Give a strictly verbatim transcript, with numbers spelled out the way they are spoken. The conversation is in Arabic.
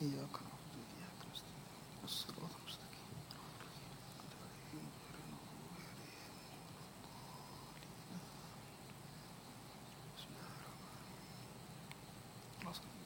إياك نعبد وإياك نستعين اهدنا الصراط المستقيم أنت عليهم غير المغضوب عليهم ولا الضالين. بسم الله الرحمن الرحيم.